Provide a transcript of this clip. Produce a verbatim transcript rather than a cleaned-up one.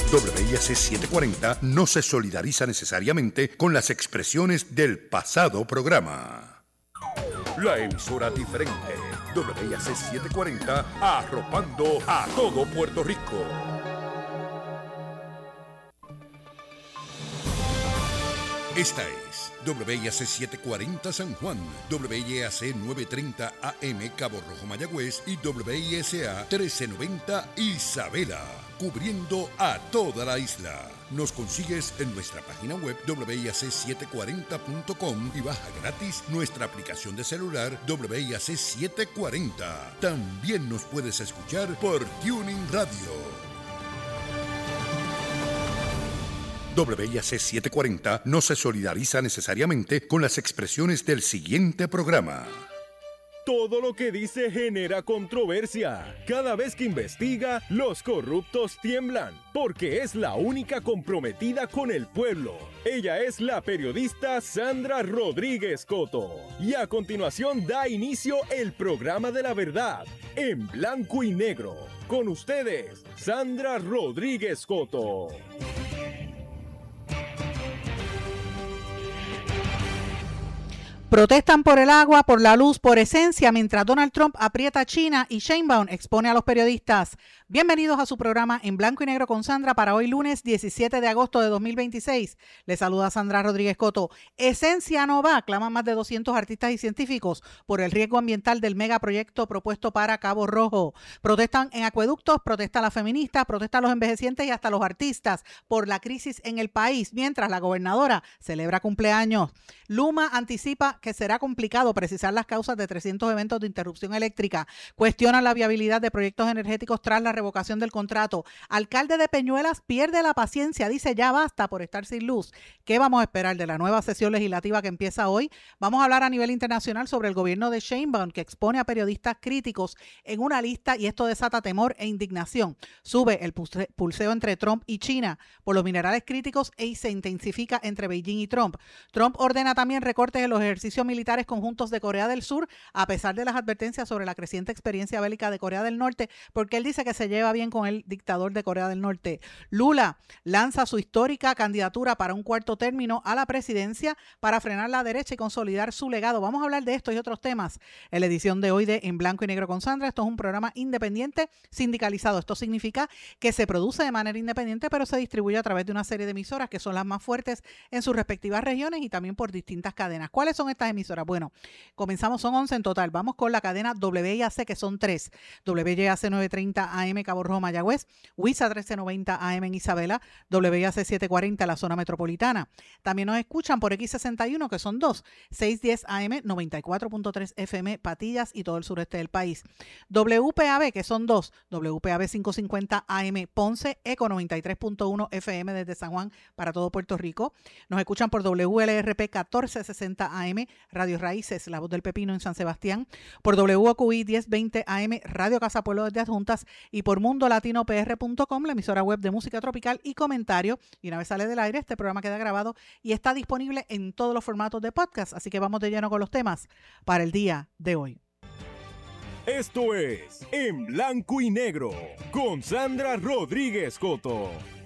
W I A C setecientos cuarenta no se solidariza necesariamente con las expresiones del pasado programa. La emisora diferente. W I A C setecientos cuarenta, arropando a todo Puerto Rico. Esta es W I A C setecientos cuarenta San Juan, W I A C novecientos treinta A M Cabo Rojo Mayagüez y W I S A trece noventa Isabela, cubriendo a toda la isla. Nos consigues en nuestra página web W I A C setecientos cuarenta punto com y baja gratis nuestra aplicación de celular W I A C setecientos cuarenta. También nos puedes escuchar por Tuning Radio. W I A C setecientos cuarenta no se solidariza necesariamente con las expresiones del siguiente programa. Todo lo que dice genera controversia. Cada vez que investiga, los corruptos tiemblan, porque es la única comprometida con el pueblo. Ella es la periodista Sandra Rodríguez Coto. Y a continuación da inicio el programa de la verdad, en blanco y negro. Con ustedes, Sandra Rodríguez Coto. Protestan por el agua, por la luz, por esencia, mientras Donald Trump aprieta a China y Sheinbaum expone a los periodistas. Bienvenidos a su programa En Blanco y Negro con Sandra para hoy lunes diecisiete de agosto de dos mil veintiséis. Les saluda Sandra Rodríguez Coto. Esencia no va, claman más de doscientos artistas y científicos por el riesgo ambiental del megaproyecto propuesto para Cabo Rojo. Protestan en acueductos, protestan las feministas, protestan los envejecientes y hasta los artistas por la crisis en el país, mientras la gobernadora celebra cumpleaños. Luma anticipa que será complicado precisar las causas de trescientos eventos de interrupción eléctrica. Cuestionan la viabilidad de proyectos energéticos tras la revocación del contrato. Alcalde de Peñuelas pierde la paciencia, dice ya basta por estar sin luz. ¿Qué vamos a esperar de la nueva sesión legislativa que empieza hoy? Vamos a hablar a nivel internacional sobre el gobierno de Sheinbaum, que expone a periodistas críticos en una lista y esto desata temor e indignación. Sube el pulseo entre Trump y China por los minerales críticos y se intensifica entre Beijing y Trump. Trump ordena también recortes en los ejercicios militares conjuntos de Corea del Sur, a pesar de las advertencias sobre la creciente experiencia bélica de Corea del Norte, porque él dice que se lleva bien con el dictador de Corea del Norte. Lula lanza su histórica candidatura para un cuarto término a la presidencia para frenar la derecha y consolidar su legado. Vamos a hablar de esto y otros temas en la edición de hoy de En Blanco y Negro con Sandra. Esto es un programa independiente sindicalizado. Esto significa que se produce de manera independiente, pero se distribuye a través de una serie de emisoras que son las más fuertes en sus respectivas regiones y también por distintas cadenas. ¿Cuáles son estas emisoras? Bueno, comenzamos, son once en total. Vamos con la cadena W I A C, que son tres. W I A C novecientos treinta A M Cabo Rojo Mayagüez, W I S A trece noventa A M en Isabela, W I A C setecientos cuarenta en la zona metropolitana. También nos escuchan por X sesenta y uno, que son dos, seiscientos diez A M, noventa y cuatro punto tres F M, Patillas y todo el sureste del país. W P A B, que son dos, W P A B quinientos cincuenta A M Ponce, Eco noventa y tres punto uno F M desde San Juan para todo Puerto Rico. Nos escuchan por W L R P catorce sesenta A M, Radio Raíces, La Voz del Pepino en San Sebastián, por W O Q I diez veinte A M, Radio Casa Pueblo desde Adjuntas y por mundo latino p r punto com, la emisora web de música tropical y comentario. Y una vez sale del aire, este programa queda grabado y está disponible en todos los formatos de podcast. Así que vamos de lleno con los temas para el día de hoy. Esto es En Blanco y Negro con Sandra Rodríguez Coto.